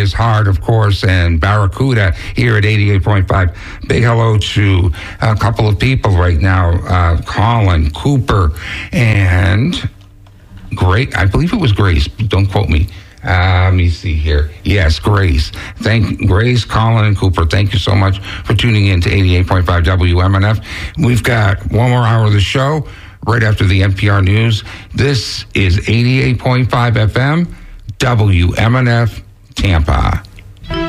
is hard, of course, and Barracuda here at 88.5. Big hello to a couple of people right now, Colin, Cooper, and Grace. I believe it was Grace. Don't quote me. Let me see here. Yes, Grace. Thank Grace, Colin, and Cooper. Thank you so much for tuning in to 88.5 WMNF. We've got one more hour of the show right after the NPR News. This is 88.5 FM, WMNF, Tampa.